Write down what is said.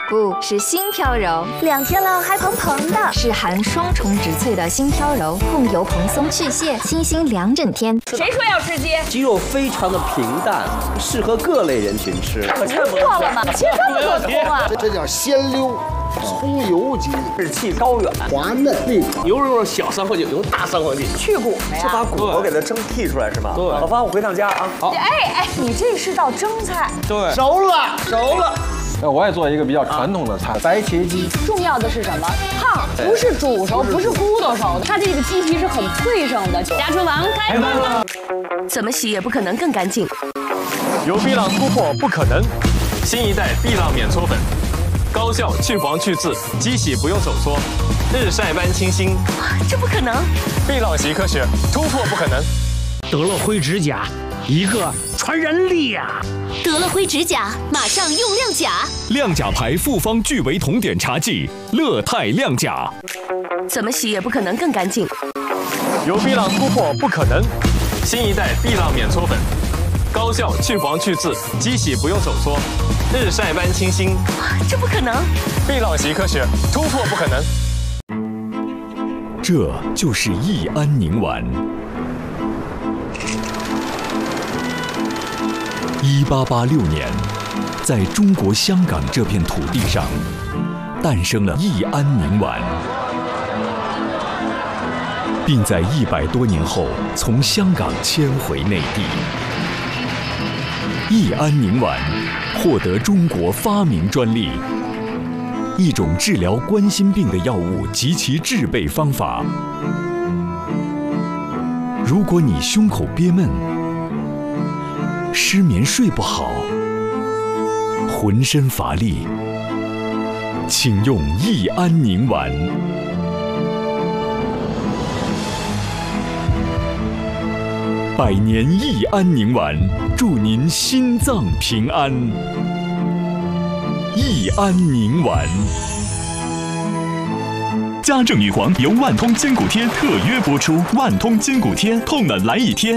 不是新飘柔 ，2天了还蓬蓬的， 是含双重植萃的新飘柔，控油蓬松去屑，清新2整天。 谁说要吃鸡？ 鸡肉非常的平淡，适合各类人群吃。 可太不错了嘛，切这么多葱啊！ 这叫鲜溜。葱油鸡， 日气高远， 滑嫩利口， 有种小三黄鸡，有大三黄鸡， 去骨的呀。 是把骨头给它蒸剔出来是吗？对。老方，我回趟家啊。 好。哎，你这是道蒸菜。 对。 熟了。 我也做一个比较传统的菜，白切鸡。 重要的是什么？烫，不是煮熟，不是咕嘟熟的，它这个鸡皮是很脆生的。家厨房开饭了。 怎么洗也不可能更干净。 由碧浪突破不可能，新一代碧浪免搓粉。高效去黄去渍，机洗不用手搓，日晒般清新。 这不可能！ 碧浪习科学，突破不可能。 得了灰指甲，一个传染力啊！ 得了灰指甲，马上用亮甲。 亮甲牌复方聚维酮碘茶剂，乐泰亮甲。 怎么洗也不可能更干净。 由碧浪突破不可能，新一代碧浪免搓粉。高效去黄去渍，机洗不用手搓，日晒般清新。 这不可能！ 碧浪习科学，突破不可能。 这就是益安宁丸。1886年，在中国香港这片土地上，诞生了益安宁丸，并在100多年后从香港迁回内地。益安宁丸获得中国发明专利，一种治疗冠心病的药物及其制备方法。如果你胸口憋闷、失眠睡不好、浑身乏力，请用益安宁丸。100年益安宁丸，祝您心脏平安。益安宁丸。 家政女皇由万通坚骨贴特约播出，万通坚骨贴，痛了来一贴。